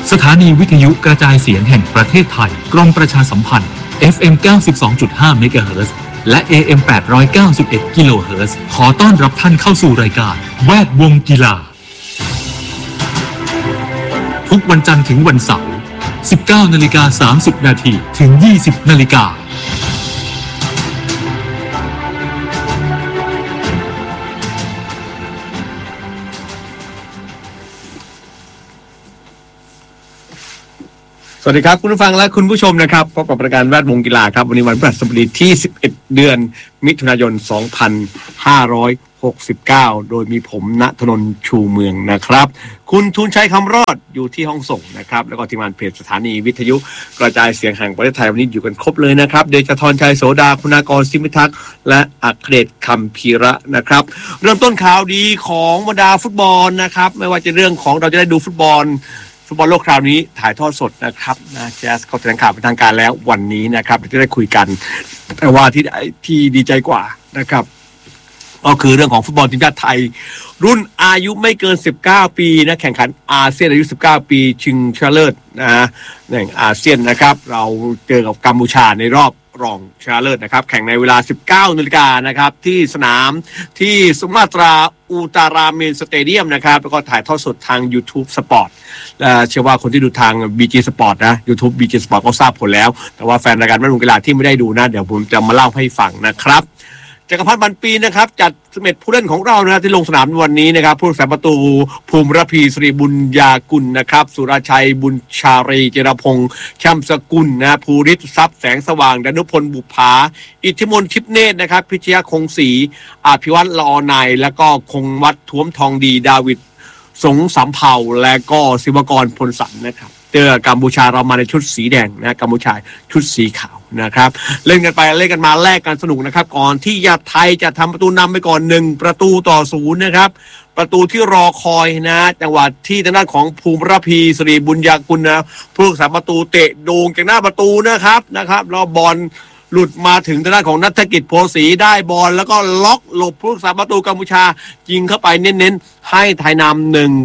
สถานีวิทยุกระจายเสียงแห่งประเทศไทยกรมประชาสัมพันธ์ FM 92.5 เมกะเฮิรตซ์และ AM 891 กิโลเฮิรตซ์ขอต้อนรับท่านเข้าสู่รายการแวดวงกีฬาทุกวันจันทร์ถึงวันเสาร์ 19:30 นาทีถึง 20:00 น. สวัสดีครับคุณผู้ฟังและคุณผู้ชมนะครับพบกับรายการแวดวงกีฬาครับวันนี้วันพฤหัสบดีที่11เดือนมิถุนายน2569โดยมีผมณธนนท์ชูเมืองนะครับคุณทูลชัยคำรอดอยู่ที่ห้องส่งนะครับแล้วก็ทีมงานเพจสถานีวิทยุกระจายเสียงแห่งประเทศไทยวันนี้อยู่กันครบเลยนะครับเดชธรชัยโสดาคุณากรสิมิทักษ์และอัครเดชคำพีระนะครับเริ่มต้นข่าวดีของบรรดาฟุตบอลนะครับไม่ว่าจะเรื่องของเราจะได้ดูฟุตบอลโลกคราวนี้ถ่ายทอดสดนะครับแจ๊สเขาแถลงข่าวเป็นทางการแล้ววันนี้นะครับจะได้คุยกันแต่ว่าที่ดีใจกว่านะครับก็คือเรื่องของฟุตบอลทีมชาติไทยรุ่นอายุไม่เกิน19ปีนะแข่งขันอาเซียนอายุ19ปีชิงชนะเลิศนะแห่งอาเซียนนะครับเราเจอกับกัมพูชาในรอบรองชนะเลิศนะครับแข่งในเวลา 19:00 น.นะครับที่สนามที่สุมาตราอูตาราเมนสเตเดียมนะครับแล้วก็ถ่ายทอดสดทาง YouTube Sport เชื่อว่าคนที่ดูทาง BG Sport นะ YouTube BG Sport ก็ทราบผลแล้วแต่ว่าแฟนรายการแวดวงกีฬาที่ไม่ได้ดูนะเดี๋ยวผมจะมาเล่าให้ฟังนะครับจักรพันธ์บรรปีนะครับจัด11ผู้เล่นของเรานะที่ลงสนามวันนี้นะครับผู้รักษาประตูภูมิระพีสิริบุญญากุลนะครับสุรชัยบุญชารีเจรพงษ์ช่ำสกุลนะภูริศทรัพย์แสงสว่างดนุพลบุภาอิทธิมนต์ทิพเนตรนะครับพิชยคงศรีอภิวัตรละออนายแล้วก็คงวัดท้วมทองดีดาวิดสงสำเภาและก็ศิวกรพลสันนะครับเจอกัมพูชาเรามาในชุดสีแดงนะกัมพูชาชุดสีขาวนะครับเล่นกันไปเล่นกันมาแลกกันสนุกนะครับก่อนที่ไทยจะทำประตูนำไปก่อน1-0นะครับประตูที่รอคอยนะจังหวะที่ทางด้านของภูมิระพีสิริบุญญากุลนะผู้รักษาประตูเตะโด่งจากหน้าประตูนะครับแล้วบอลหลุดมาถึงทางด้านของณัฐกิจโพสีได้บอลแล้วก็ล็อกหลบผู้รักษาประตูกัมพูชายิงเข้าไปเน้นๆให้ไทยนำ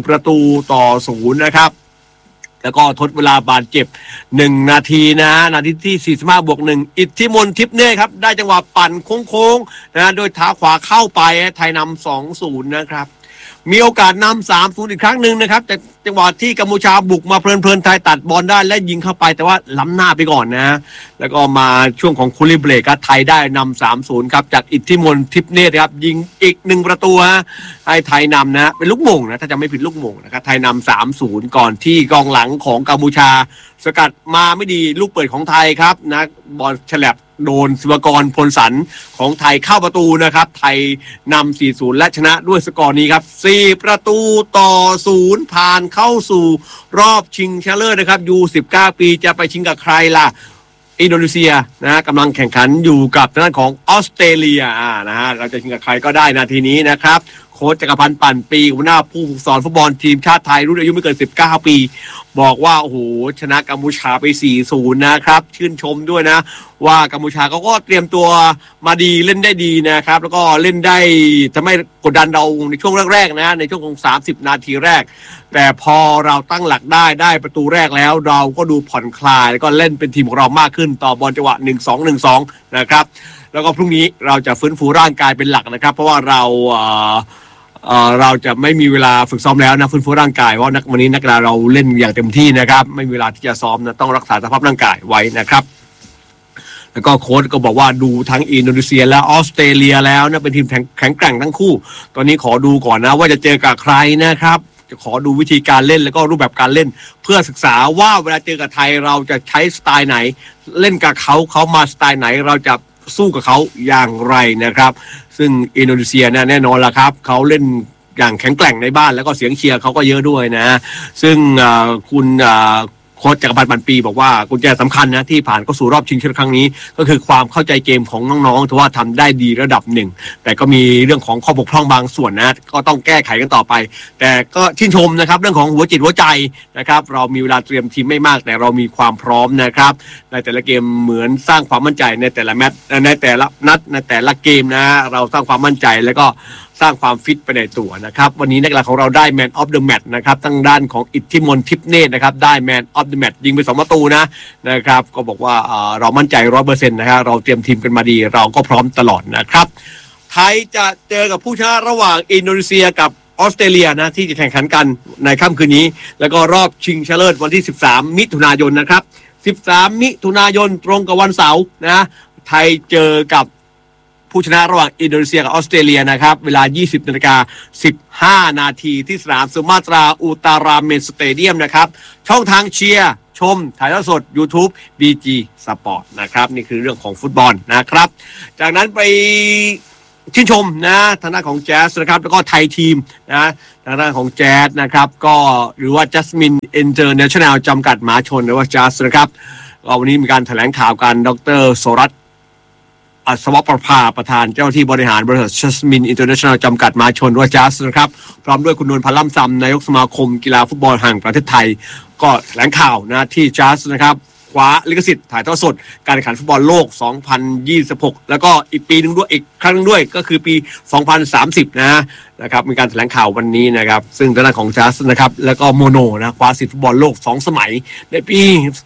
1-0นะครับแล้วก็ทดเวลาบาดเจ็บ1นาทีนะนาทีที่45+1อิทธิมนต์ทิพเน่ครับได้จังหวะปั่นโค้งๆนะโดยเท้าขวาเข้าไปไทยนำ2-0นะครับมีโอกาสนำ3-0อีกครั้งหนึ่งนะครับแต่จังหวะที่กัมพูชาบุกมาเพลินๆไทยตัดบอลได้และยิงเข้าไปแต่ว่าล้ำหน้าไปก่อนนะแล้วก็มาช่วงของคูลิเบรกไทยได้นำ3-0ครับจากอิทธิมนต์ทิพเนตรครับยิงอีก1ประตูให้ไทยนำนะเป็นลูกโม่งนะถ้าจะไม่ผิดลูกโม่งนะครับไทยนำ3-0ก่อนที่กองหลังของกัมพูชาสกัดมาไม่ดีลูกเปิดของไทยครับนะบอลฉลับโดนศิวกรพลสันของไทยเข้าประตูนะครับไทยนำ 4-0 และชนะด้วยสกอร์นี้ครับ4-0ผ่านเข้าสู่รอบชิงชนะเลิศนะครับยู19ปีจะไปชิงกับใครล่ะอินโดนีเซียนะกำลังแข่งขันอยู่กับทางด้านของออสเตรเลียนะฮะเราจะชิงกับใครก็ได้นาทีนี้นะครับโค้ชจักรพันธ์ปั่นปีหัวหน้าผู้ฝึกสอนฟุตบอลทีมชาติไทยรุ่นอายุไม่เกิน19ปีบอกว่าโอ้โหชนะกัมพูชาไป 4-0 นะครับชื่นชมด้วยนะว่ากัมพูชาเขาก็เตรียมตัวมาดีเล่นได้ดีนะครับแล้วก็เล่นได้ทำให้กดดันเราในช่วงแรกๆนะในช่วงของ30นาทีแรกแต่พอเราตั้งหลักได้ประตูแรกแล้วเราก็ดูผ่อนคลายแล้วก็เล่นเป็นทีมของเรามากขึ้นต่อบอลจังหวะ 1-2 นะครับแล้วก็พรุ่งนี้เราจะฟื้นฟูร่างกายเป็นหลักนะครับเพราะว่าเราจะไม่มีเวลาฝึกซ้อมแล้วนะฟื้นฟูร่างกายเพราะวันนี้นักกีฬาเราเล่นอย่างเต็มที่นะครับไม่มีเวลาที่จะซ้อมนะต้องรักษาสภาพร่างกายไว้นะครับแล้วก็โค้ชก็บอกว่าดูทั้งอินโดนีเซียและออสเตรเลียแล้วนะเป็นทีมแข็งแกร่งทั้งคู่ตอนนี้ขอดูก่อนนะว่าจะเจอกับใครนะครับจะขอดูวิธีการเล่นแล้วก็รูปแบบการเล่นเพื่อศึกษาว่าเวลาเจอกับไทยเราจะใช้สไตล์ไหนเล่นกับเขามาสไตล์ไหนเราจะสู้กับเขาอย่างไรนะครับซึ่งอินโดนีเซียแน่นอนละครับเขาเล่นอย่างแข็งแกร่งในบ้านแล้วก็เสียงเชียร์เขาก็เยอะด้วยนะซึ่งคุณโค้ชจักรพันธ์บรรปีบอกว่ากุญแจสำคัญนะที่ผ่านเข้าสู่รอบชิงชนะเลิศครั้งนี้ก็คือความเข้าใจเกมของน้องๆถือว่าทำได้ดีระดับหนึ่งแต่ก็มีเรื่องของข้อบกพร่องบางส่วนนะก็ต้องแก้ไขกันต่อไปแต่ก็ชื่นชมนะครับเรื่องของหัวจิตหัวใจนะครับเรามีเวลาเตรียมทีมไม่มากแต่เรามีความพร้อมนะครับในแต่ละเกมเหมือนสร้างความมั่นใจในแต่ละแมตช์ในแต่ละนัดในแต่ละเกมนะเราสร้างความมั่นใจแล้วก็สร้างความฟิตไปในตัวนะครับวันนี้นักกีฬาของเราได้ Man of the Match นะครับทางด้านของอิทธิมนต์ทิพเนตรนะครับได้ Man of the Match ยิงไป2 ประตูนะครับก็บอกว่าเรามั่นใจ 100% นะครับเราเตรียมทีมกันมาดีเราก็พร้อมตลอดนะครับไทยจะเจอกับผู้ชนะระหว่างอินโดนีเซียกับออสเตรเลียนะที่จะแข่งขันกันในค่ำคืนนี้แล้วก็รอบชิงชนะเลิศวันที่13 มิถุนายนนะครับ13 มิถุนายนตรงกับวันเสาร์นะไทยเจอกับผู้ชนะระหว่างอินโดนีเซียกับออสเตรเลียนะครับเวลา 20:15 นาทีที่สนามสุมาตราอุตาราเมนสเตเดียมนะครับช่องทางเชียร์ชมถ่ายทอดสด YouTube BG Sport นะครับนี่คือเรื่องของฟุตบอลนะครับจากนั้นไปชื่นชมนะทางด้านของแจ๊สนะครับแล้วก็ไทยทีมนะทางด้านของแจ๊สนะครับก็หรือว่า Jasmine International จำกัดมหาชนหรือว่า JAS นะครับวันนี้มีการแถลงข่าวกันดร.โสรัตน์อัศวประภาประธานเจ้าหน้าที่บริหารบริษัท Jasmine International จำกัดมหาชนหรือว่า JAS นะครับพร้อมด้วยคุณนวลพันธ์ล่ำซำนายกสมาคมกีฬาฟุตบอลแห่งประเทศไทยก็แถลงข่าวนะที่ JAS นะครับคว้าลิขสิทธิ์ถ่ายทอดสดการแข่งขันฟุตบอลโลก 2026 แล้วก็อีกปีนึงด้วยอีกครั้งนึงด้วยก็คือปี 2030 นะครับมีการแถลงข่าววันนี้นะครับซึ่งทางด้านของจัสนะครับแล้วก็โมโนนะคว้าสิทธิ์ฟุตบอลโลก2 สมัยในปี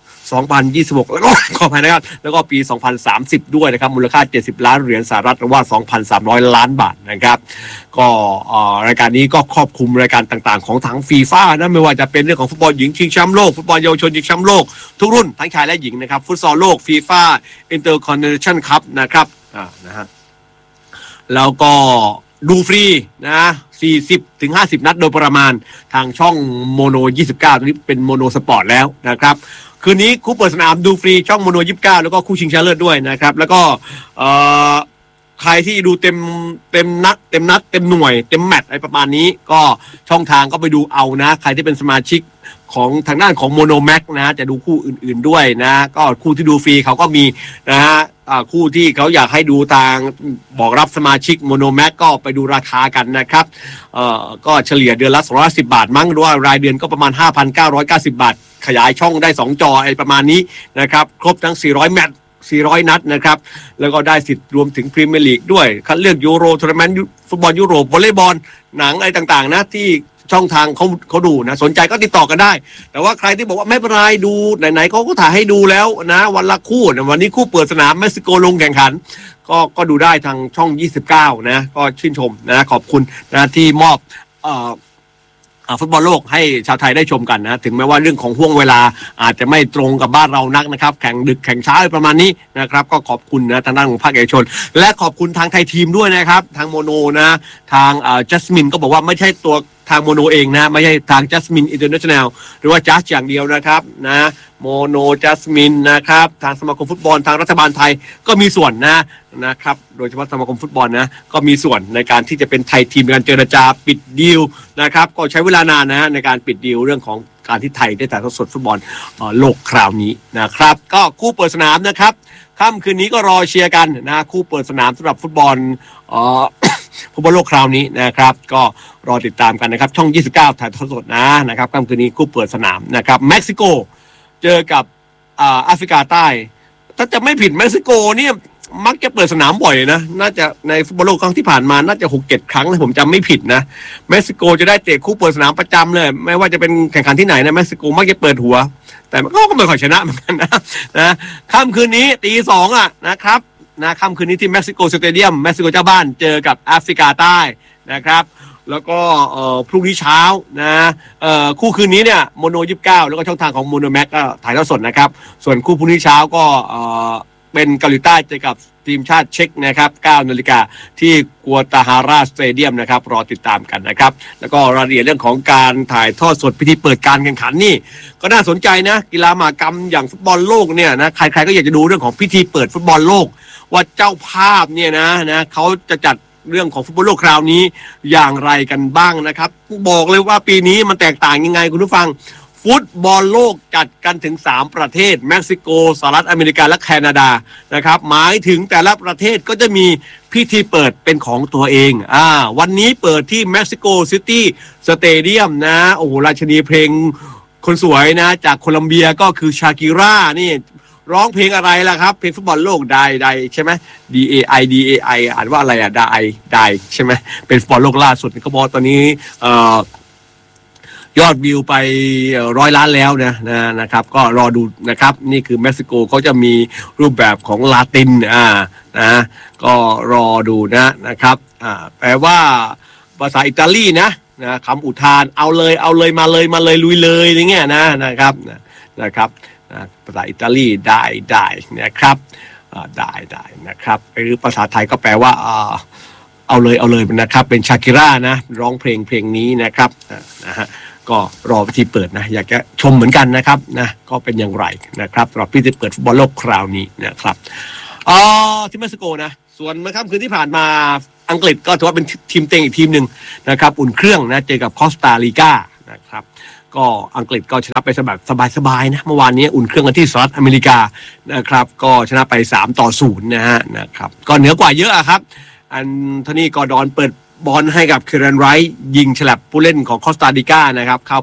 2026 แล้วก็ขออภัยนะครับแล้วก็ปี 2030 ด้วยนะครับมูลค่า$70 ล้านหรือว่า 2,300 ล้านบาทนะครับก็รายการนี้ก็ครอบคลุมรายการต่างๆของทั้งฟีฟ่านะไม่ว่าจะเป็นเรื่องของฟุตบอลหญิงชิงแชมป์โลกฟุตบอลเยาวชนชิงแชมป์โลกทุกรุ่นทั้งชายและหญิงนะครับฟุตซอลโลกฟีฟ่าอินเตอร์คอนเนชั่นคัพนะครับนะฮะแล้วก็ดูฟรีนะ40-50 นัดโดยประมาณทางช่องโมโน29ตรงนี้เป็นโมโนสปอร์ตแล้วนะครับคืนนี้คู่เปิดสนามดูฟรีช่องโมโน29แล้วก็คู่ชิงชนะเลิศด้วยนะครับแล้วก็ใครที่ดูเต็มนัดเต็มหน่วยเต็มแมตช์อะไรประมาณนี้ก็ช่องทางก็ไปดูเอานะใครที่เป็นสมาชิกของทางด้านของโมโนแม็กนะจะดูคู่อื่นๆด้วยนะก็คู่ที่ดูฟรีเขาก็มีนะฮะคู่ที่เขาอยากให้ดูทางบอกรับสมาชิกโมโนแม็กก็ไปดูราคากันนะครับก็เฉลี่ยเดือนละ210 บาทมั้งหรือว่ารายเดือนก็ประมาณ 5,990 บาทขยายช่องได้2 จออะไรประมาณนี้นะครับครบทั้ง400 แมตช์400 นัดนะครับแล้วก็ได้สิทธิ์รวมถึงพรีเมียร์ลีกด้วยคัดเลือกยูโรทัวร์นาเมนต์ฟุตบอลยุโรปวอลเลย์บอลหนังอะไรต่างๆนะที่ช่องทางเขาดูนะสนใจก็ติดต่อกันได้แต่ว่าใครที่บอกว่าไม่เป็นไรดูไหนๆเขาก็ถ่ายให้ดูแล้วนะวันละคู่นะวันนี้คู่เปิดสนามเม็กซิโกลงแข่งขันก็ดูได้ทางช่อง29นะก็ชื่นชมนะขอบคุณนะที่มอบฟุตบอลโลกให้ชาวไทยได้ชมกันนะถึงแม้ว่าเรื่องของห่วงเวลาอาจจะไม่ตรงกับบ้านเรานักนะครับแข่งดึกแข่งเช้าประมาณนี้นะครับก็ขอบคุณนะทางด้านของภาคเอกชนและขอบคุณทางไทยทีมด้วยนะครับทางโมโนนะทางจัสมินก็บอกว่าไม่ใช่ตัวทางโมโนเองนะไม่ใช่ทาง Jasmine International หรือว่า JAS อย่างเดียวนะครับนะโมโน Jasmine นะครับทางสมาคมฟุตบอลทางรัฐบาลไทยก็มีส่วนนะครับโดยเฉพาะสมาคมฟุตบอลนะก็มีส่วนในการที่จะเป็นไทยทีมในการเจรจาปิดดีลนะครับก็ใช้เวลานานนะในการปิดดีลเรื่องของการที่ไทยได้ถ่ายทอดสดฟุตบอลโลกคราวนี้นะครับก็คู่เปิดสนามนะครับค่ำคืนนี้ก็รอเชียร์กันนะคู่เปิดสนามสำหรับฟุตบอลฟุตบอลโลกคราวนี้นะครับก็รอติดตามกันนะครับช่อง29ถ่ายทอดสดนะครับค่ำคืนนี้คู่เปิดสนามนะครับเม็กซิโกเจอกับแอฟริกาใต้ถ้าจะไม่ผิดเม็กซิโกเนี่ยมักจะเปิดสนามบ่อยนะน่าจะในฟุตบอลโลกครั้งที่ผ่านมาน่าจะ 6-7 ครั้งนะผมจำไม่ผิดนะเม็กซิโกจะได้เตะคู่เปิดสนามประจำเลยไม่ว่าจะเป็นแข่งขันที่ไหนนะเม็กซิโกมักจะเปิดหัวแต่ก็ไม่ค่อยชนะเหมือนกันนะค่ำคืนนี้ตี 2นะครับนะค่ำคืนนี้ที่เม็กซิโกสเตเดียมเม็กซิโกเจ้าบ้านเจอกับแอฟริกาใต้นะครับแล้วก็พรุ่งนี้เช้านะคู่คืนนี้เนี่ยโมโน29แล้วก็ช่องทางของโมโนแม็กก็ถ่ายทอดสดนะครับส่วนคู่พรุ่งนี้เช้าก็เป็นเกาหลีใต้เจอกับทีมชาติเช็กนะครับ 9 นาฬิกาที่กัวตาฮาราสเตเดียมนะครับรอติดตามกันนะครับแล้วก็รายละเอียดเรื่องของการถ่ายทอดสดพิธีเปิดการแข่งขันนี่ก็น่าสนใจนะกีฬามหกรรมอย่างฟุตบอลโลกเนี่ยนะใครๆก็อยากจะดูเรื่องของพิธีเปิดฟุตบอลโลกว่าเจ้าภาพเนี่ยนะเขาจะจัดเรื่องของฟุตบอลโลกคราวนี้อย่างไรกันบ้างนะครับบอกเลยว่าปีนี้มันแตกต่างยังไงคุณผู้ฟังฟุตบอลโลกจัดกันถึง3ประเทศเม็กซิโกสหรัฐอเมริกาและแคนาดานะครับหมายถึงแต่ละประเทศก็จะมีพิธีเปิดเป็นของตัวเองวันนี้เปิดที่เม็กซิโกซิตี้สเตเดียมนะโอ้โหราชินีเพลงคนสวยนะจากโคลัมเบียก็คือชากิร่านี่ร้องเพลงอะไรล่ะครับเพลงฟุตบอลโลกได้ใช่ไหม DAI อ่านว่าอะไรได้ใช่ไหมเป็นฟุตบอลโลกล่าสุดเขาบอกตอนนี้ยอดวิวไป100 ล้านแล้วนะครับก็รอดูนะครับนี่คือเม็กซิโกเขาจะมีรูปแบบของลาตินนะก็รอดูนะครับแปลว่าภาษาอิตาลีนะคำอุทานเอาเลยมาเลยลุยเลยอย่างเงี้ยนะครับภาษาอิตาลีได้นะครับได้นะครับหรือภาษาไทยก็แปลว่าเอาเลยนะครับเป็นชาคิร่านะร้องเพลงนี้นะครับนะฮะก็รอพิธีเปิดนะอยากจะชมเหมือนกันนะครับนะก็เป็นอย่างไรนะครับสำหรับพิธีเปิดฟุตบอลโลกคราวนี้นะครับที่เม็กซิโกนะส่วนเมื่อค่ำคืนที่ผ่านมาอังกฤษก็ถือว่าเป็นทีมเต็งอีกทีมหนึ่งนะครับอุ่นเครื่องนะเจอกับคอสตาริกานะครับก็อังกฤษก็ชนะไปสบายนะเมื่อวานนี้อุ่นเครื่องกันที่สหรัฐอเมริกานะครับก็ชนะไป3-0นะครับก็เหนือกว่าเยอะครับอันโทนี่กอร์ดอนเปิดบอลให้กับเครันไรท์ยิงฉลับผู้เล่นของคอสตาริกานะครับเข้าไป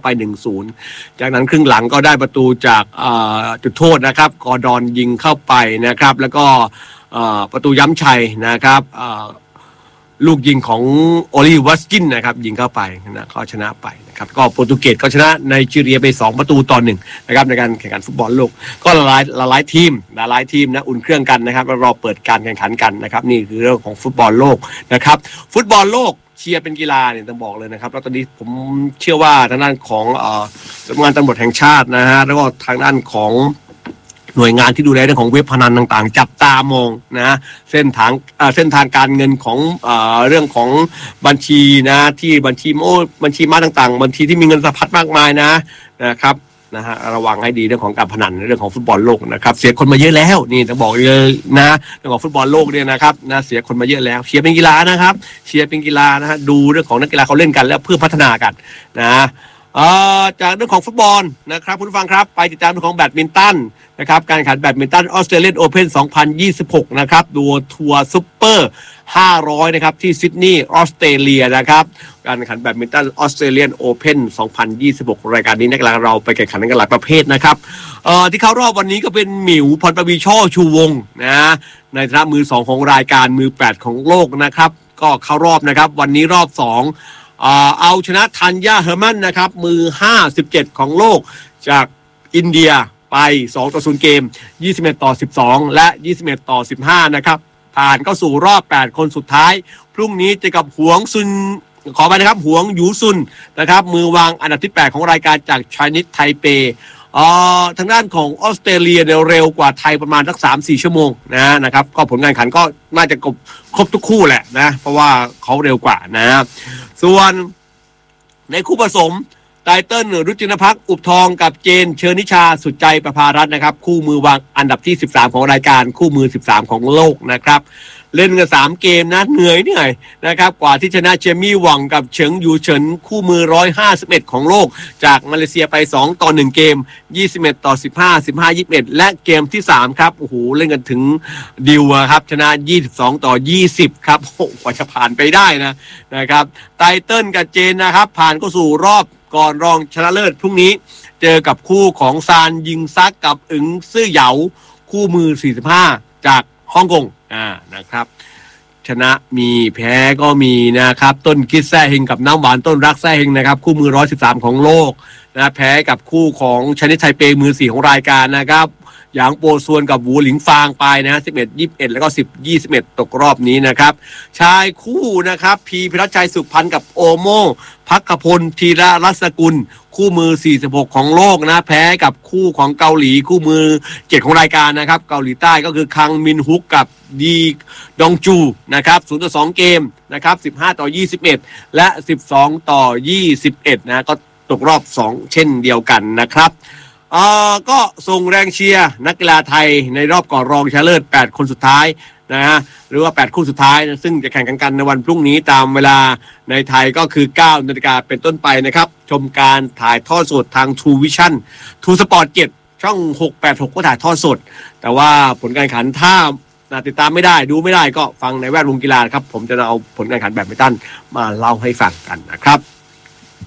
1-0 จากนั้นครึ่งหลังก็ได้ประตูจากจุดโทษนะครับกอร์ดอนยิงเข้าไปนะครับแล้วก็ประตูย้ำชัยนะครับลูกยิงของโอลิวัสกินนะครับยิงเข้าไปนะก็ชนะไปนะครับก็โปรตุเกสก็ชนะไนจีเรียไป2-1นะครับในการแข่งขันฟุตบอลโลกก็หลายทีมนะอุ่นเครื่องกันนะครับรอเปิดการแข่งขันกันนะครับนี่คือเรื่องของฟุตบอลโลกนะครับฟุตบอลโลกเชียร์เป็นกีฬาเนี่ยต้องบอกเลยนะครับแล้วตอนนี้ผมเชื่อว่าทางด้านของสำนักงานตำรวจแห่งชาตินะฮะแล้วก็ทางด้านของหน่วยงานที่ดูแลเรื่องของเว็บพนันต่างๆจับตามองนะเส้นทางการเงินของเรื่องของบัญชีนะที่บัญชีม้าต่างๆบัญชีที่มีเงินสะพัดมากมายนะครับนะฮะระวังให้ดีเรื่องของการพนันเรื่องของฟุตบอลโลกนะครับเสียคนมาเยอะแล้วนี่ต้องบอกเลยนะเรื่องของฟุตบอลโลกเนี่ยนะครับนะเสียคนมาเยอะแล้วเชียร์เป็นกีฬานะครับเชียร์เป็นกีฬานะฮะดูเรื่องของนักกีฬาเขาเล่นกันแล้วเพื่อพัฒนากันนะจากเรื่องของฟุตบอลนะครับคุณผู้ฟังครับไปติดตามเรื่องของแบดมินตันนะครับการแข่งขันแบดมินตันออสเตรเลียนโอเพ่น2026นะครับดูทัวร์ซุปเปอร์500นะครับที่ซิดนีย์ออสเตรเลียนะครับการแข่งขันแบดมินตันออสเตรเลียนโอเพ่น2026รายการนี้นักกีฬาเราไปแข่งขันกันหลายประเภทนะครับที่เข้ารอบวันนี้ก็เป็นหมิวพรปวีช่อชูวงศ์นะในฐานะมือ2ของรายการมือ8ของโลกนะครับก็เข้ารอบนะครับวันนี้รอบ2เอาชนะธัญญาเฮอร์แมนนะครับมือ57ของโลกจากอินเดียไป2-0เกม21-12และ21-15นะครับผ่านเข้าสู่รอบ8คนสุดท้ายพรุ่งนี้เจอกับหวงซุนขอไปนะครับหวงหยูซุนนะครับมือวางอันดับที่8ของรายการจากไชนีสไทเปทางด้านของออสเตรเลียเร็วกว่าไทยประมาณสัก 3-4 ชั่วโมงนะครับก็ผลการแข่งขันก็น่าจะครบทุกคู่แหละนะเพราะว่าเขาเร็วกว่านะส่วนในคู่ผสมไตเติ้ลรุจินภักดิ์อุบทองกับเจนเชอนิชาสุดใจประภารัตน์นะครับคู่มือวางอันดับที่13ของรายการคู่มือ13ของโลกนะครับเล่นกัน3เกมนะเหนื่อยนะครับกว่าที่ชนะเจมี่หวังกับเฉิงยูเฉินคู่มือ151ของโลกจากมาเลเซียไป2-1เกม21-15 15-21และเกมที่3ครับโอ้โหเล่นกันถึงดิวครับชนะ22-20ครับโอ้กว่าจะผ่านไปได้นะครับไตเติ้ลกับเจนนะครับผ่านเข้าสู่รอบก่อนรองชนะเลิศพรุ่งนี้เจอกับคู่ของซานยิงซักกับอึ๋งซื่อเหยาคู่มือ45จากฮ่องกงนะครับชนะมีแพ้ก็มีนะครับต้นคิดแซ่เฮงกับน้ำหวานต้นรักแซ่เฮงนะครับคู่มือ113ของโลกนะแพ้กับคู่ของชนิดไทเปมือ4ของรายการนะครับหยางโปซวนกับหูหลิงฟางไปนะ11-21แล้วก็10-21ตกรอบนี้นะครับชายคู่นะครับพีพิรัชชัยสุขพันธ์กับโอโมภักพลธีรรัศกุลคู่มือ46ของโลกนะแพ้กับคู่ของเกาหลีคู่มือ7ของรายการนะครับเกาหลีใต้ก็คือคังมินฮุกกับดีดองจูนะครับ0-2เกมนะครับ15-21และ12-21นะก็ตกรอบ2เช่นเดียวกันนะครับก็ส่งแรงเชียร์นักกีฬาไทยในรอบก่อนรองชนะเลิศ8คนสุดท้ายนะฮะหรือว่า8คู่สุดท้ายซึ่งจะแข่งกันในวันพรุ่งนี้ตามเวลาในไทยก็คือ 9 นาฬิกาเป็นต้นไปนะครับชมการถ่ายทอดสดทาง True Vision True Sport 7ช่อง686ก็ถ่ายทอดสดแต่ว่าผลการแข่งขันถ้าติดตามไม่ได้ดูไม่ได้ก็ฟังในแวดวงกีฬาครับผมจะเอาผลการแข่งขันแบดมินตันมาเล่าให้ฟังกันนะครับ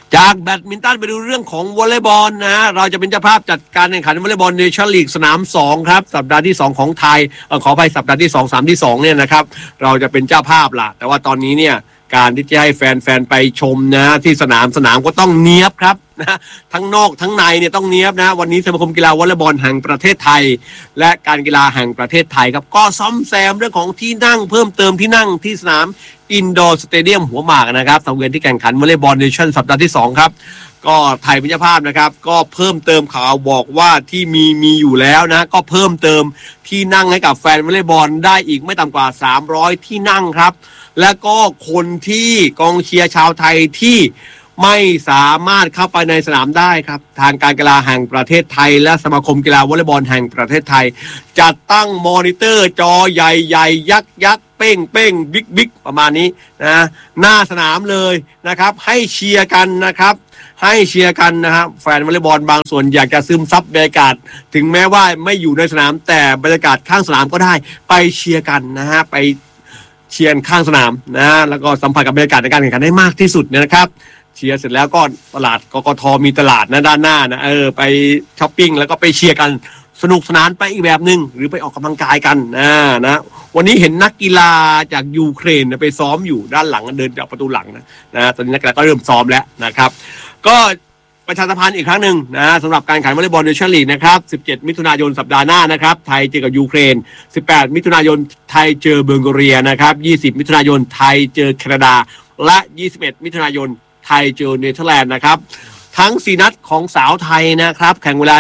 จากแบดมินตันไปดูเรื่องของวอลเลย์บอลนะเราจะเป็นเจ้าภาพจัดการแข่งขันวอลเลย์บอลเนชั่นลีกสนาม2ครับสัปดาห์ที่2ของไทยขออภัยสัปดาห์ที่2 3ที่2เนี่ยนะครับเราจะเป็นเจ้าภาพล่ะแต่ว่าตอนนี้เนี่ยการที่จะให้แฟนๆไปชมนะที่สนามก็ต้องเนียบครับนะทั้งนอกทั้งในเนี่ยต้องเนียบนะวันนี้สมาคมกีฬาวอลเลย์บอลแห่งประเทศไทยและการกีฬาแห่งประเทศไทยครับก็ซ่อมแซมเรื่องของที่นั่งเพิ่มเติมที่นั่งที่สนามอินดอร์สเตเดียมหัวหมากนะครับสังเวียนที่แข่งขันวอลเลย์บอลเนชั่นสัปดาห์ที่2ครับก็ไทยเป็นเจ้าภาพนะครับก็เพิ่มเติมข่าวบอกว่าที่มีอยู่แล้วนะก็เพิ่มเติมที่นั่งให้กับแฟนวอลเลย์บอลได้อีกไม่ต่ำกว่า300ที่นั่งครับและก็คนที่กองเชียร์ชาวไทยที่ไม่สามารถเข้าไปในสนามได้ครับทางการกีฬาแห่งประเทศไทยและสมาคมกีฬาวอลเลย์บอลแห่งประเทศไทยจัดตั้งมอนิเตอร์จอใหญ่ๆยักษ์เป้งบิ๊กประมาณนี้นะหน้าสนามเลยนะครับให้เชียร์กันนะครับให้เชียร์กันนะครับแฟนวอลเลย์บอลบางส่วนอยากจะซึมซับบรรยากาศถึงแม้ว่าไม่อยู่ในสนามแต่บรรยากาศข้างสนามก็ได้ไปเชียร์กันนะฮะไปเชียร์ข้างสนามนะแล้วก็สัมผัสกับบรรยากาศในการแข่งขันให้มากที่สุดนะครับเชียร์เสร็จแล้วก็ตลาดกกทมีตลาดนะด้านหน้านะไปช้อปปิ้งแล้วก็ไปเชียร์กันสนุกสนานไปอีกแบบนึงหรือไปออกกำลังกายกันนะวันนี้เห็นนักกีฬาจากยูเครนไปซ้อมอยู่ด้านหลังเดินจากประตูหลังนะตอนนี้นักกีฬาก็เริ่มซ้อมแล้วนะครับก็ประชาสัมพันธ์อีกครั้งหนึ่งนะสำหรับการแข่งขันวอลเลย์บอลเนชั่นลีกนะครับ17มิถุนายนสัปดาห์หน้านะครับไทยเจอกับยูเครน18มิถุนายนไทยเจอเบลเรียนะครับ20มิถุนายนไทยเจอแคนาดาและ21มิถุนายนไทยเจอเนเธอร์แลนด์นะครับทั้ง4นัดของสาวไทยนะครับแข่งเวลา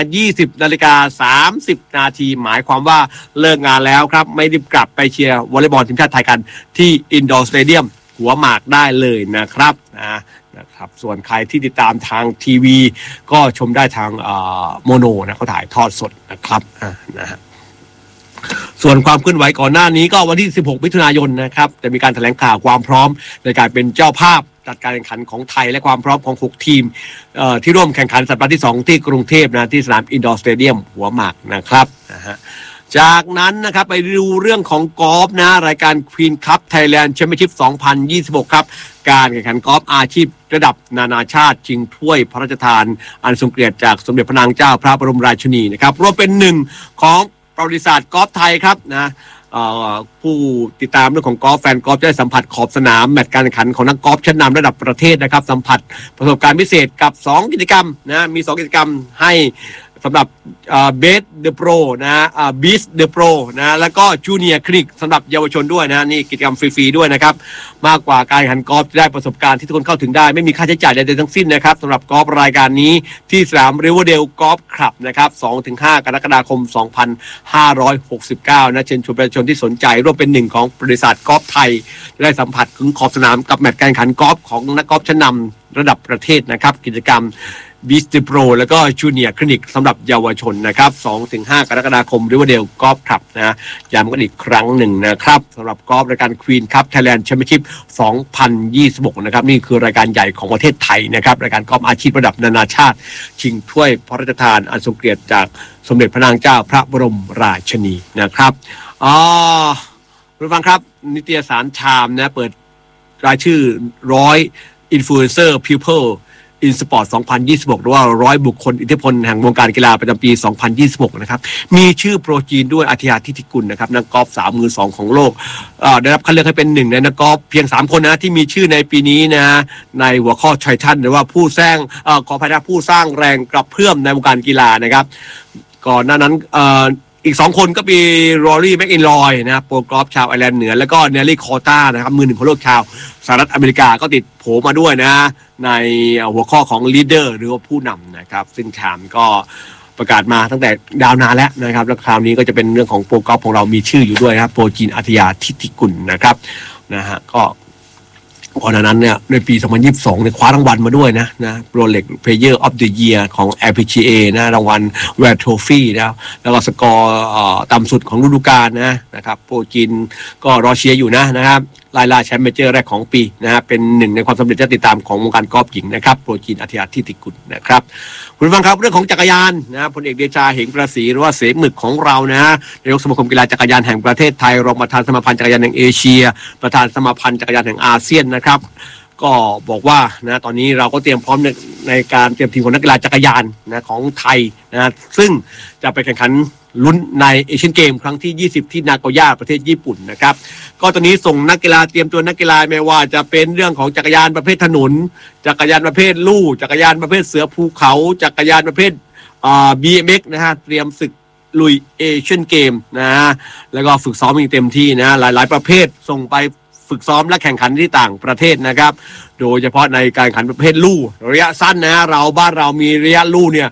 20:30 นาทีหมายความว่าเลิกงานแล้วครับไม่รีบกลับไปเชียร์วอลเลย์บอลทีมชาติไทยกันที่อินดอร์สเตเดียมหัวหมากได้เลยนะครับนะครับส่วนใครที่ติดตามทางทีวีก็ชมได้ทางโมโนนะเขาถ่ายทอดสดนะครับนะฮะส่วนความเคลื่อนไหวก่อนหน้านี้ก็วันที่16มิถุนายนนะครับจะมีการแถลงข่าวความพร้อมในการเป็นเจ้าภาพจัดการแข่งขันของไทยและความพร้อมของ6ทีมที่ร่วมแข่งขันสัปดาห์ที่2ที่กรุงเทพนะที่สนามอินดอร์สเตเดียมหัวหมากนะครับนะฮะจากนั้นนะครับไปดูเรื่องของกอล์ฟนะรายการ Queen Cup Thailand Championship 2026ครับการแข่งขันกอล์ฟอาชีพระดับนานาชาติชิงถ้วยพระราชทานอันทรงเกียรติจากสมเด็จพระนางเจ้าพระบรมราชินีนะครับรวมเป็นหนึ่งของประวัติศาสตร์กอล์ฟไทยครับนะผู้ติดตามเรื่องของกอล์ฟแฟนกอล์ฟจะได้สัมผัสขอบสนามแมตช์การแข่งขันของนักกอล์ฟชั้นนำระดับประเทศนะครับสัมผัสประสบการณ์พิเศษกับ2กิจกรรมนะมี2กิจกรรมให้สำหรับเบสเดอะโปรนะบีสเดอะโปรนะแล้วก็จูเนียร์คลินิกสำหรับเยาวชนด้วยนะนี่กิจกรรมฟรีๆด้วยนะครับมากกว่าการแข่งขันกอล์ฟจะได้ประสบการณ์ที่ทุกคนเข้าถึงได้ไม่มีค่าใช้จ่ายใดๆทั้งสิ้นนะครับสำหรับกอล์ฟรายการนี้ที่สนามริเวอร์เดลกอล์ฟคลับนะครับ 2-5 กรกฎาคม 2569นะเชิญชวนประชาชนที่สนใจร่วมเป็นหนึ่งของบริษัทกอล์ฟไทยจะได้สัมผัสถึงขอบสนามกับแมตช์การแข่งขันกอล์ฟของนักกอล์ฟชั้นนำระดับประเทศนะครับกิจกรรมบีสติโปรแล้วก็จูเนียร์คลินิกสำหรับเยาวชนนะครับ 2-5 กรกฎาคมริเวอร์เดลกอล์ฟคลับนะย้ำกันอีกครั้งหนึ่งนะครับสำหรับกอล์ฟรายการ Queen Cup Thailand Championship 2026นะครับนี่คือรายการใหญ่ของประเทศไทยนะครับรายการกอล์ฟอาชีพระดับนานาชาติชิงถ้วยพระราชทานอันทรงเกียรติจากสมเด็จพระนางเจ้าพระบรมราชินีนะครับผู้ฟังครับนิตยสารไทม์นะเปิดรายชื่อ100 Influencer Peopleอินสปอร์ต 2026 หรือว่า100 บุคคลอิทธิพลแห่งวงการกีฬาประจำปี 2026 นะครับมีชื่อโปรจีนด้วยอาทิยาทิติกุลนะครับนักกอล์ฟ3 มือ 2ของโลกได้รับคัดเลือกให้เป็นหนึ่งในนักกอล์ฟเพียง3คนนะที่มีชื่อในปีนี้นะในหัวข้อไททันหรือว่าผู้สร้างขออภัยนะผู้สร้างแรงกระเพื่อมในวงการกีฬานะครับก่อนหน้านั้นอีก2คนก็มีรอรี่แม็กอินลอยนะโปรกอล์ฟชาวไอร์แลนด์เหนือแล้วก็เนลลี่คอต้านะครับมือหนึ่งของโลกชาวสหรัฐอเมริกาก็ติดโผมาด้วยนะในหัวข้อของลีดเดอร์หรือว่าผู้นำนะครับซึ่งชามก็ประกาศมาตั้งแต่ดาวนานแล้วนะครับแล้วคราวนี้ก็จะเป็นเรื่องของโปรกอล์ฟของเรามีชื่ออยู่ด้วยนะครับโปรจีนอาทิยาทิติกุลนะครับนะฮะก็ก่อนหน้านั้นเนี่ยในปี 2022 เนี่ยคว้ารางวัลมาด้วยนะโปรเล็กเพลเยอร์ออฟเดอะเยียร์ของ LPGA นะรางวัลแวร์โทฟี่นะแล้วก็สกอร์ต่ำสุดของฤดูกาลนะครับโปรจีนก็รอเชียร์อยู่นะครับไล่ล่าแชมป์เมเจอร์แรกของปีนะเป็นหนึ่งในความสำเร็จที่ติดตามของวงการกอล์ฟหญิงนะครับโปรจีนอาทิยาทิติกุลนะครับคุณผู้ฟังครับเรื่องของจักรยานนะพลเอกเดชาเหงประศรีหรือว่าเสหมึกของเรานะนายกสมาคมกีฬาจักรยานแห่งประเทศไทยรองประธานสมาพันธ์จักรยานแห่งเอเชียประธานสมาพันธ์จักรยานแห่งอาเซียนนะครับก็บอกว่านะตอนนี้เราก็เตรียมพร้อมในการเตรียมทีมของนักกีฬาจักรยานนะของไทยนะซึ่งจะไปแข่งขันลุ้นในเอเชียนเกมครั้งที่20ที่นาโกย่าประเทศญี่ปุ่นนะครับก็ตอนนี้ส่งนักกีฬาเตรียมตัวนักกีฬาไม่ว่าจะเป็นเรื่องของจักรยานประเภทถนนจักรยานประเภทลู่จักรยานประเภทเสือภูเขาจักรยานประเภทBMX นะฮะเตรียมศึกลุยเอเชียนเกมนะแล้วก็ฝึกซ้อมอย่างเต็มที่นะหลายๆประเภทส่งไปฝึกซ้อมและแข่งขันที่ต่างประเทศนะครับโดยเฉพาะในการแข่งขันประเภทลู่ระยะสั้นนะบ้านเรามีระยะลู่เนี่ย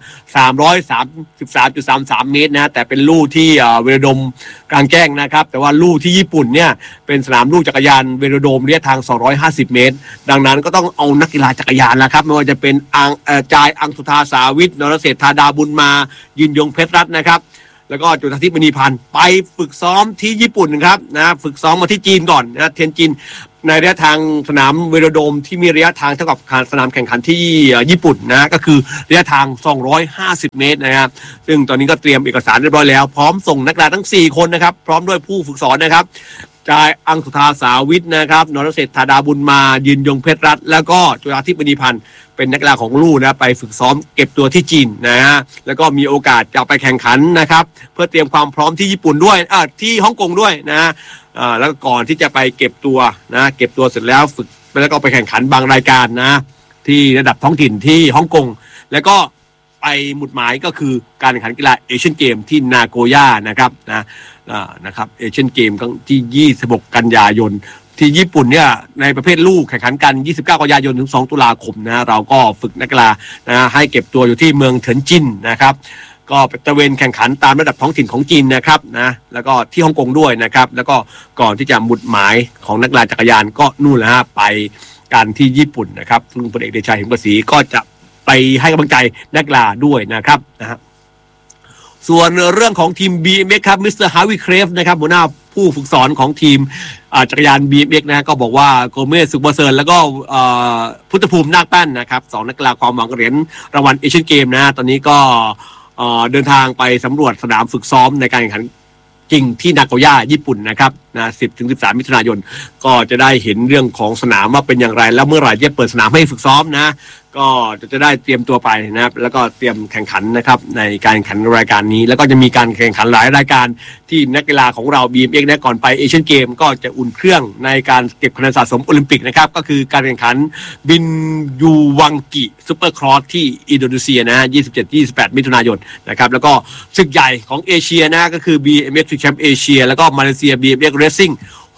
333.33 เมตรนะแต่เป็นลู่ที่เวโรโดมกลางแจ้งนะครับแต่ว่าลู่ที่ญี่ปุ่นเนี่ยเป็นสนามลู่จักรยานเวโรโดมระยะทาง250 เมตรดังนั้นก็ต้องเอานักกีฬาจักรยานแล้วครับไม่ว่าจะเป็นจายอังสุธาสาวิทนรเศรษฐาดาบุญมายืนยงเพชรรัตน์นะครับแล้วก็จุฑาทิพย์มณีพันธ์ไปฝึกซ้อมที่ญี่ปุ่นครับนะฝึกซ้อมมาที่จีนก่อนนะเทียนจินในระยะทางสนามเวโรโดมที่มีระยะทางเท่ากับสนามแข่งขันที่ญี่ปุ่นนะก็คือระยะทาง250 เมตรนะครับซึ่งตอนนี้ก็เตรียมเอกสารเรียบร้อยแล้วพร้อมส่งนักกีฬาทั้ง4คนนะครับพร้อมด้วยผู้ฝึกสอนนะครับจายอังสุธาสาวิทนะครับนรเศรษฐาดาบุญมายืนยงเพชรรัตน์แล้วก็จุฬาทิพย์มณีพันธ์เป็นนักกีฬาของลู่นะไปฝึกซ้อมเก็บตัวที่จีนนะฮะแล้วก็มีโอกาสจะไปแข่งขันนะครับเพื่อเตรียมความพร้อมที่ญี่ปุ่นด้วยที่ฮ่องกงด้วยนะแล้วก่อนที่จะไปเก็บตัวนะเก็บตัวเสร็จแล้วฝึกแล้วก็ไปแข่งขันบางรายการนะที่ระดับท้องถิ่นที่ฮ่องกงแล้วก็ไปหมุดหมายก็คือการแข่งขันกีฬาเอเชียนเกมที่นาโกย่านะครับนะครับเอเชียนเกมครั้งที่26 กันยายนที่ญี่ปุ่นเนี่ยในประเภทลู่แข่งขันกัน29 กันยายนถึง2 ตุลาคมนะเราก็ฝึกนักกีฬานะให้เก็บตัวอยู่ที่เมืองเถินจินนะครับก็ตระเวนแข่งขันตามระดับท้องถิ่นของจีนนะครับนะแล้วก็ที่ฮ่องกงด้วยนะครับแล้วก็ก่อนที่จะหมุดหมายของนักกีฬาจักรยานก็นู่นแหละฮะไปการที่ญี่ปุ่นนะครับซึ่งพลเอกเดชา เหมกศรีก็จะไปให้กำลังใจนักกีฬาด้วยนะครับนะฮะส่วนเรื่องของทีม BMX ครับมิสเตอร์ฮาวิเครฟนะครับหัวหน้าผู้ฝึกสอนของทีมจักรยาน BMX นะก็บอกว่าโกเมสสุขประเสริฐแล้วก็พุทธภูมินาคแป้นนะครับ2นักกีฬาความหวังเหรียญรางวัลเอเชียนเกมนะตอนนี้ก็เดินทางไปสำรวจสนามฝึกซ้อมในการแข่งขันจริงที่นาโกย่าญี่ปุ่นนะครับนะ10-13 มิถุนายนก็จะได้เห็นเรื่องของสนามว่าเป็นอย่างไรแล้วเมื่อไหร่จะเปิดสนามให้ฝึกซ้อมนะก็จะได้เตรียมตัวไปนะครับแล้วก็เตรียมแข่งขันนะครับในการแข่งขันรายการนี้แล้วก็จะมีการแข่งขันหลายรายการที่นักกีฬาของเรา BMX นะก่อนไปเอเชียนเกมก็จะอุ่นเครื่องในการเก็บคะแนนสะสมโอลิมปิกนะครับก็คือการแข่งขันบินยูวังกิซุปเปอร์ครอสที่อินโดนีเซียนะ27-28 มิถุนายนนะครับแล้วก็ศึกใหญ่ของเอเชียนะก็คือ BMX Champ Asia แล้วก็มาเลเซีย BMX Racing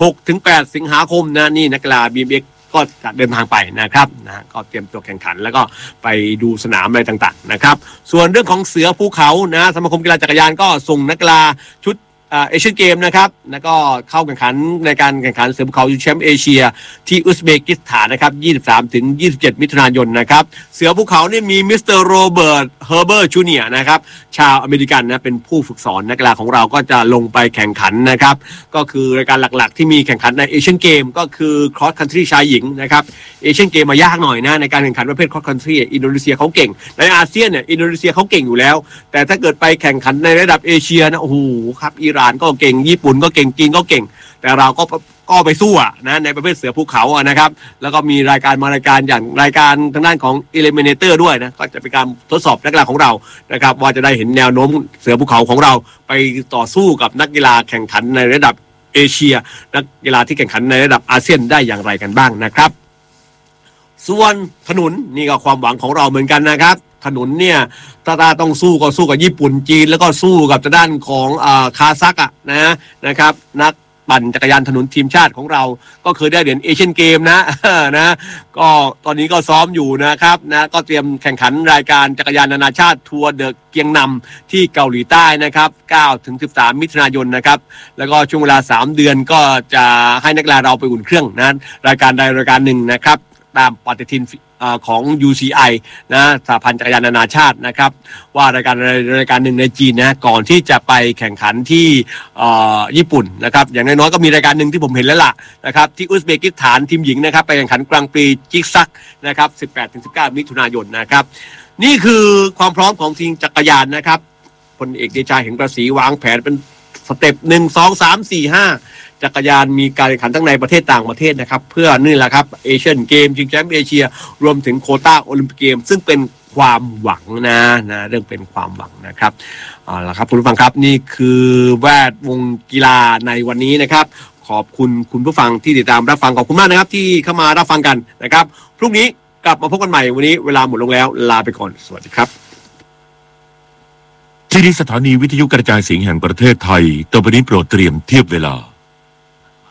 6-8 สิงหาคมนะนี่นักกีฬา BMXก็จะเดินทางไปนะครับนะก็เตรียมตัวแข่งขันแล้วก็ไปดูสนามอะไรต่างๆนะครับส่วนเรื่องของเสือภูเขานะสมาคมกีฬาจักรยานก็ส่งนักกีฬาชุดเอเชียนเกมนะครับแล้วก็เข้าแข่งขันในการแข่งขันเสือภูเขาแชมป์เอเชียที่อุซเบกิสถานนะครับ23-27 มิถุนายนนะครับเสือภูเขานี่มีมิสเตอร์โรเบิร์ตเฮอร์เบอร์จูเนียร์นะครับชาวอเมริกันนะเป็นผู้ฝึกสอนนักกีฬาของเราก็จะลงไปแข่งขันนะครับก็คือรายการหลักๆที่มีแข่งขันในเอเชียนเกมก็คือครอสคันทรีชายหญิงนะครับเอเชียนเกมมายากหน่อยนะในการแข่งขันประเภทครอสคันทรีอินโดนีเซียเขาเก่งในอาเซียนเนี่ยอินโดนีเซียเขาเก่งอยู่แล้วแต่ถ้าเกิดไปแข่งขันในระดับเอเชียนะโอ้โหครับอิหร่านก็เก่งญี่ปุ่นก็เก่งจีนก็เก่งแต่เราก็ไปสู้นะในประเภทเสือภูเขานะครับแล้วก็มีรายการอย่างรายการทางด้านของ Eliminator ด้วยนะก็จะเป็นการทดสอบนักกีฬาของเรานะครับว่าจะได้เห็นแนวโน้มเสือภูเขาของเราไปต่อสู้กับนักกีฬาแข่งขันในระดับเอเชียนักกีฬาที่แข่งขันในระดับอาเซียนได้อย่างไรกันบ้างนะครับส่วนถนนนี่ก็ความหวังของเราเหมือนกันนะครับถนนเนี่ยถ้าต้องสู้ก็สู้กับญี่ปุ่นจีนแล้วก็สู้กับทางด้านของคาซัคนะครับนักปั่นจักรยานถนนทีมชาติของเราก็เคยได้เหรียญเอเชียนเกมนะก็ตอนนี้ก็ซ้อมอยู่นะครับนะก็เตรียมแข่งขันรายการจักรยานนานาชาติทัวร์เดอะเกียงนำที่เกาหลีใต้นะครับ9-13 มิถุนายนนะครับแล้วก็ช่วงเวลา3 เดือนก็จะให้นักกีฬาเราไปอุ่นเครื่องนะรายการใดรายการหนึ่งนะครับตามปฏิทินของ UCI นะสหพันธ์จักรยานนานาชาตินะครับว่ารายการหนึ่งในจีนนะก่อนที่จะไปแข่งขันที่ญี่ปุ่นนะครับอย่างน้อยๆก็มีรายการหนึ่งที่ผมเห็นแล้วล่ะนะครับที่อุซเบกิสถานทีมหญิงนะครับไปแข่งขันกลางปีจิกซักนะครับ 18-19 มิถุนายนนะครับนี่คือความพร้อมของทีมจักรยานนะครับพลเอกเดชา เหมกศรีวางแผนเป็นสเต็ป1 2 3 4 5 จักรยานมีการแข่งขันทั้งในประเทศต่างประเทศนะครับเพื่อนี่แหละครับเอเชียนเกมชิงแชมป์เอเชียรวมถึงโควต้าโอลิมปิกเกมซึ่งเป็นความหวังนะเรื่องเป็นความหวังนะครับเอาละครับคุณผู้ฟังครับนี่คือแวดวงกีฬาในวันนี้นะครับขอบคุณคุณผู้ฟังที่ติดตามรับฟังขอบคุณมากนะครับที่เข้ามารับฟังกันนะครับพรุ่งนี้กลับมาพบกันใหม่วันนี้เวลาหมดลงแล้วลาไปก่อนสวัสดีครับที่นี่สถานีวิทยุกระจายเสียงแห่งประเทศไทยต่อไปนี้โปรดเตรียมเทียบเวลา